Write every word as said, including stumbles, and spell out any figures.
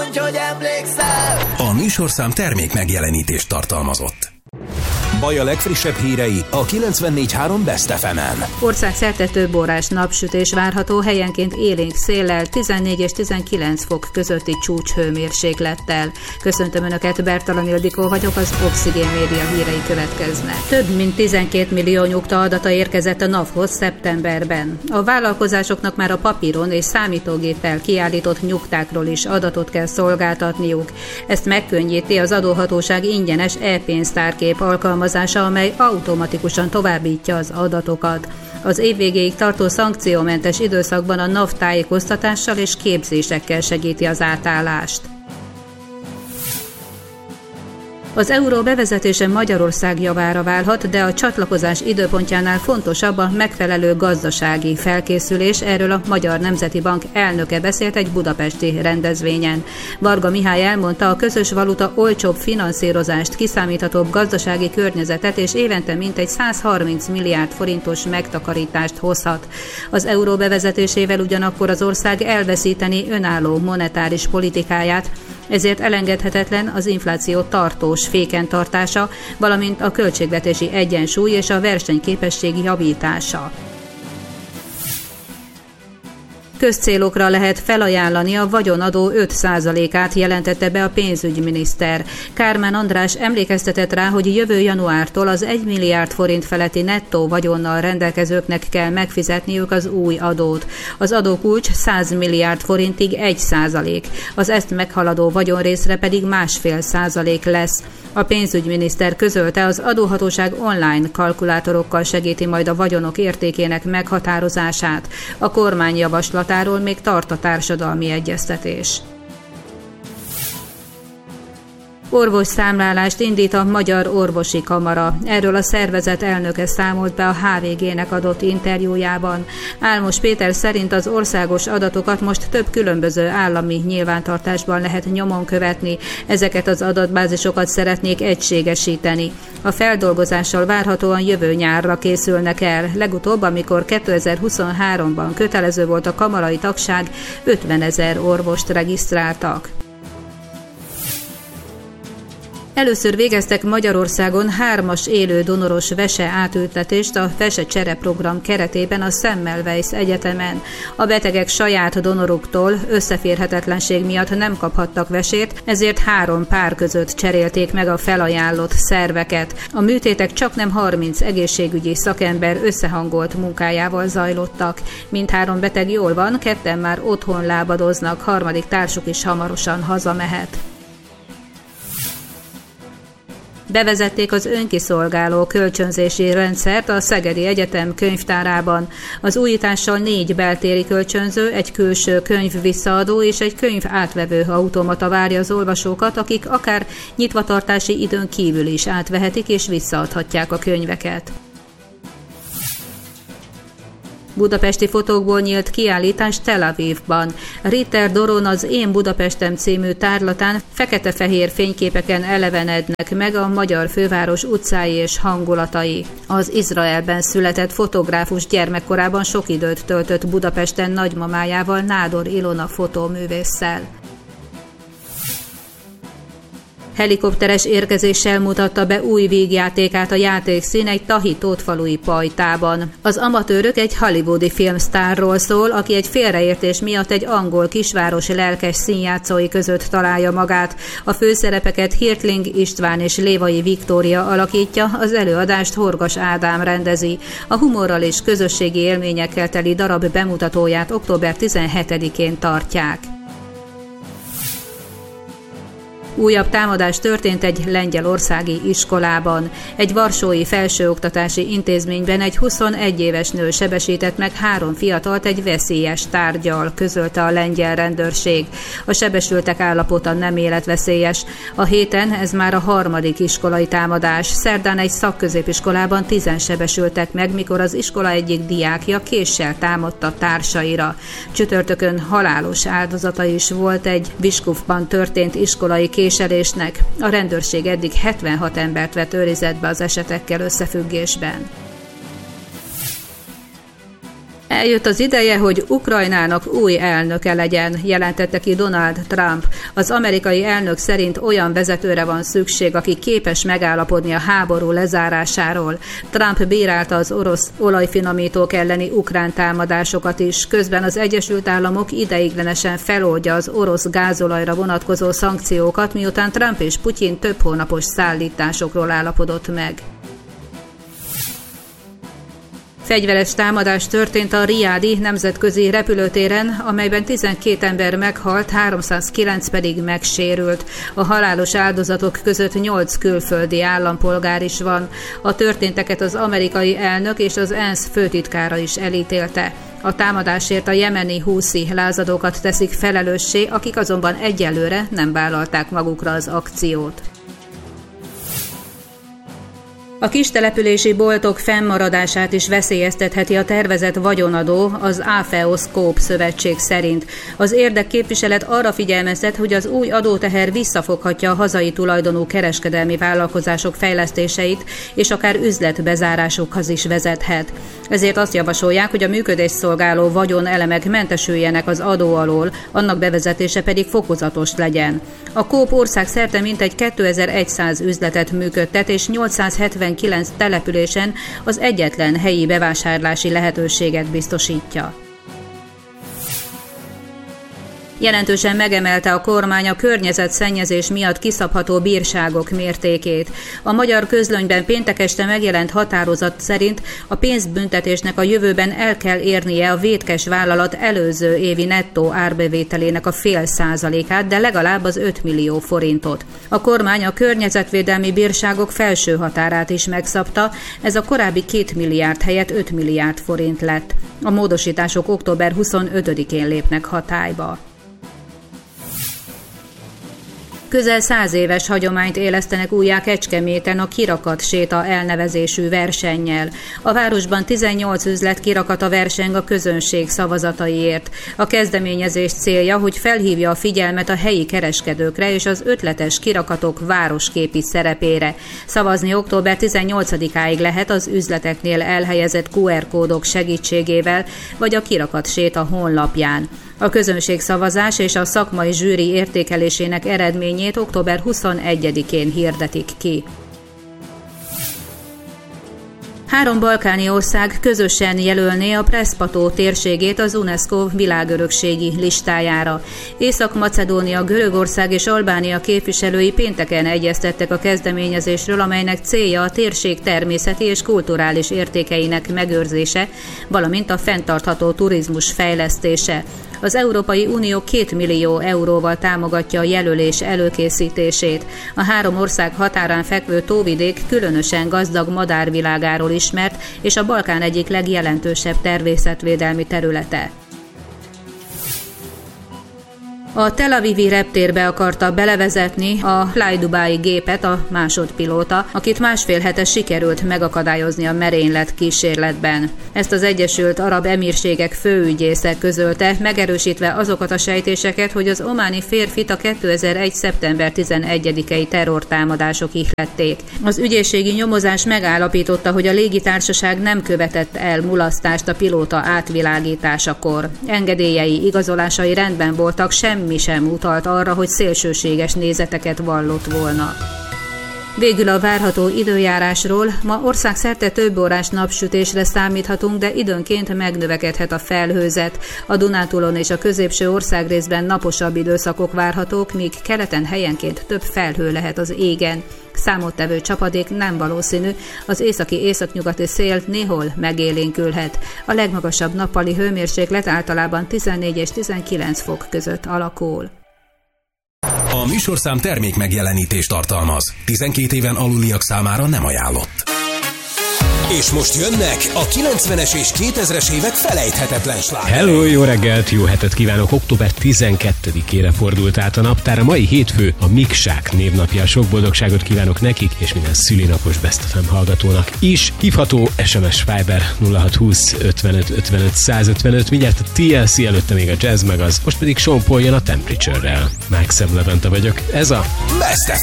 mondj, hogy emlékszel. A műsorszám termék megjelenítést tartalmazott. Baj a legfrissebb hírei a kilencvennégy három Best ef emen. Országszerte több órás napsütés várható, helyenként élénk széllel, tizennégy és tizenkilenc fok közötti csúcshőmérséklettel. Köszöntöm Önöket, Bertalan Ildikó vagyok, az Oxigén Média hírei következnek. Több mint tizenkét millió nyugta adata érkezett a NAV-hoz szeptemberben. A vállalkozásoknak már a papíron és számítógéppel kiállított nyugtákról is adatot kell szolgáltatniuk. Ezt megkönnyíti az adóhatóság ingyenes e-pénztárkép alkalmazása, amely automatikusan továbbítja az adatokat. Az év végéig tartó szankciómentes időszakban a NAV tájékoztatással és képzésekkel segíti az átállást. Az euró bevezetése Magyarország javára válhat, de a csatlakozás időpontjánál fontosabb a megfelelő gazdasági felkészülés. Erről a Magyar Nemzeti Bank elnöke beszélt egy budapesti rendezvényen. Varga Mihály elmondta, a közös valuta olcsóbb finanszírozást, kiszámíthatóbb gazdasági környezetet és évente mintegy százharminc milliárd forintos megtakarítást hozhat. Az euró bevezetésével ugyanakkor az ország elveszíteni önálló monetáris politikáját, ezért elengedhetetlen az infláció tartós féken tartása, valamint a költségvetési egyensúly és a versenyképesség javítása. Közcélokra lehet felajánlani a vagyonadó öt százalékát, jelentette be a pénzügyminiszter. Kármán András emlékeztetett rá, hogy jövő januártól az egy milliárd forint feletti nettó vagyonnal rendelkezőknek kell megfizetniük az új adót. Az adókulcs száz milliárd forintig egy százalék, az ezt meghaladó vagyonrészre pedig másfél százalék lesz. A pénzügyminiszter közölte, az adóhatóság online kalkulátorokkal segíti majd a vagyonok értékének meghatározását. A kormány javaslatáról még tart a társadalmi egyeztetés. Orvosszámlálást indít a Magyar Orvosi Kamara. Erről a szervezet elnöke számolt be a há vé gének adott interjújában. Álmos Péter szerint az országos adatokat most több különböző állami nyilvántartásban lehet nyomon követni. Ezeket az adatbázisokat szeretnék egységesíteni. A feldolgozással várhatóan jövő nyárra készülnek el. Legutóbb, amikor kétezer-huszonháromban kötelező volt a kamarai tagság, ötvenezer orvost regisztráltak. Először végeztek Magyarországon hármas élő donoros vese átültetést a Vesecsere program keretében a Semmelweis Egyetemen. A betegek saját donoruktól összeférhetetlenség miatt nem kaphattak vesét, ezért három pár között cserélték meg a felajánlott szerveket. A műtétek csaknem harminc egészségügyi szakember összehangolt munkájával zajlottak. Mindhárom beteg jól van, ketten már otthon lábadoznak, harmadik társuk is hamarosan hazamehet. Bevezették az önkiszolgáló kölcsönzési rendszert a Szegedi Egyetem könyvtárában. Az újítással négy beltéri kölcsönző, egy külső könyv visszaadó és egy könyv átvevő automata várja az olvasókat, akik akár nyitvatartási időn kívül is átvehetik és visszaadhatják a könyveket. Budapesti fotókból nyílt kiállítás Tel Avivban. Ritter Doron az Én Budapestem című tárlatán fekete-fehér fényképeken elevenednek meg a magyar főváros utcái és hangulatai. Az Izraelben született fotográfus gyermekkorában sok időt töltött Budapesten nagymamájával, Nádor Ilona fotóművésszel. Helikopteres érkezéssel mutatta be új vígjátékát a játékszín egy tahi tótfalui pajtában. Az amatőrök egy hollywoodi filmsztárról szól, aki egy félreértés miatt egy angol kisváros lelkes színjátszói között találja magát. A főszerepeket Hirtling István és Lévai Viktória alakítja, az előadást Horgas Ádám rendezi. A humorral és közösségi élményekkel teli darab bemutatóját október tizenhetedikén tartják. Újabb támadás történt egy lengyelországi iskolában. Egy varsói felsőoktatási intézményben egy huszonegy éves nő sebesített meg három fiatalt egy veszélyes tárggyal, közölte a lengyel rendőrség. A sebesültek állapota nem életveszélyes. A héten ez már a harmadik iskolai támadás. Szerdán egy szakközépiskolában tízen sebesültek meg, mikor az iskola egyik diákja késsel támadta társaira. Csütörtökön halálos áldozata is volt egy Biskupban történt iskolai késelésnek. A rendőrség eddig hetvenhat embert vett őrizetbe az esetekkel összefüggésben. Eljött az ideje, hogy Ukrajnának új elnöke legyen, jelentette ki Donald Trump. Az amerikai elnök szerint olyan vezetőre van szükség, aki képes megállapodni a háború lezárásáról. Trump bírálta az orosz olajfinomítók elleni ukrán támadásokat is, közben az Egyesült Államok ideiglenesen feloldja az orosz gázolajra vonatkozó szankciókat, miután Trump és Putyin több hónapos szállításokról állapodott meg. Fegyveres támadás történt a riádi nemzetközi repülőtéren, amelyben tizenkét ember meghalt, háromszázkilenc pedig megsérült. A halálos áldozatok között nyolc külföldi állampolgár is van. A történteket az amerikai elnök és az ENSZ főtitkára is elítélte. A támadásért a jemeni húszi lázadókat teszik felelőssé, akik azonban egyelőre nem vállalták magukra az akciót. A kistelepülési boltok fennmaradását is veszélyeztetheti a tervezett vagyonadó, az AFEO-Scope szövetség szerint. Az érdekképviselet arra figyelmeztet, hogy az új adóteher visszafoghatja a hazai tulajdonú kereskedelmi vállalkozások fejlesztéseit, és akár üzletbezárásokhoz is vezethet. Ezért azt javasolják, hogy a működést szolgáló vagyonelemek mentesüljenek az adó alól, annak bevezetése pedig fokozatos legyen. A Coop országszerte mintegy kétezer-száz üzletet működtet, és nyolcszázhetvenkilenc településen az egyetlen helyi bevásárlási lehetőséget biztosítja. Jelentősen megemelte a kormány a környezetszennyezés miatt kiszabható bírságok mértékét. A magyar közlönyben péntek este megjelent határozat szerint a pénzbüntetésnek a jövőben el kell érnie a vétkes vállalat előző évi nettó árbevételének a fél százalékát, de legalább az öt millió forintot. A kormány a környezetvédelmi bírságok felső határát is megszabta, ez a korábbi két milliárd helyett öt milliárd forint lett. A módosítások október huszonötödikén lépnek hatályba. Közel száz éves hagyományt élesztenek újjá Kecskeméten a Kirakat séta elnevezésű versennyel. A városban tizennyolc üzlet kirakata verseng a közönség szavazataiért. A kezdeményezés célja, hogy felhívja a figyelmet a helyi kereskedőkre és az ötletes kirakatok városképi szerepére. Szavazni október tizennyolcadikáig lehet az üzleteknél elhelyezett kú er kódok segítségével, vagy a Kirakat séta honlapján. A közönségszavazás és a szakmai zsűri értékelésének eredményét október huszonegyedikén hirdetik ki. Három balkáni ország közösen jelölné a Preszpató térségét az UNESCO világörökségi listájára. Észak-Macedónia, Görögország és Albánia képviselői pénteken egyeztettek a kezdeményezésről, amelynek célja a térség természeti és kulturális értékeinek megőrzése, valamint a fenntartható turizmus fejlesztése. Az Európai Unió két millió euróval támogatja a jelölés előkészítését. A három ország határán fekvő tóvidék különösen gazdag madárvilágáról ismert, és a Balkán egyik legjelentősebb természetvédelmi területe. A Tel Avivi reptérbe akarta belevezetni a Fly Dubai gépet a másodpilóta, akit másfél hete sikerült megakadályozni a merénylet kísérletben. Ezt az Egyesült Arab Emírségek főügyésze közölte, megerősítve azokat a sejtéseket, hogy az ománi férfit a kétezer-egy. szeptember tizenegyedikei terrortámadások ihlették. Az ügyészségi nyomozás megállapította, hogy a légitársaság nem követett el mulasztást a pilóta átvilágításakor. Engedélyei, igazolásai rendben voltak, semmi mi sem utalt arra, hogy szélsőséges nézeteket vallott volna. Végül a várható időjárásról. Ma országszerte több órás napsütésre számíthatunk, de időnként megnövekedhet a felhőzet. A Dunántúlon és a középső országrészben naposabb időszakok várhatók, míg keleten helyenként több felhő lehet az égen. Számottevő csapadék nem valószínű, az északi északnyugati szél néhol megélénkülhet. A legmagasabb nappali hőmérséklet általában tizennégy és tizenkilenc fok között alakul. A műsorszám termék megjelenítést tartalmaz. tizenkét éven aluliak számára nem ajánlott. És most jönnek a kilencvenes és kétezres évek felejthetetlen slágerei. Hello, jó reggelt, jó hetet kívánok! október tizenkettedikére fordult át a naptár. A mai hétfő a Miksák névnapja. Sok boldogságot kívánok nekik, és minden szülinapos Best ef em hallgatónak is. Hívható es em es Viber nulla hat húsz ötvenöt ötvenöt százötvenöt. Mindjárt a té el cé, előtte még a Jazz meg az. Most pedig Sean Paul jön a Temperature-rel. Maxim Levente vagyok. Ez a Best ef